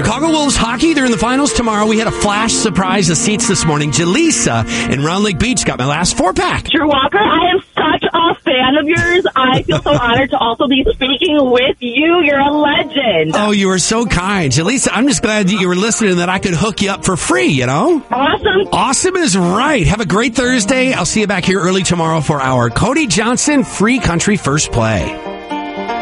Chicago Wolves hockey, they're in the finals tomorrow. We had a flash surprise of seats this morning. Jaleesa in Round Lake Beach got my last 4-pack. Drew Walker, I am such a fan of yours. I feel so honored to also be speaking with you. You're a legend. Oh, you are so kind. Jaleesa, I'm just glad that you were listening, that I could hook you up for free, you know? Awesome. Awesome is right. Have a great Thursday. I'll see you back here early tomorrow for our Cody Johnson Free Country First Play.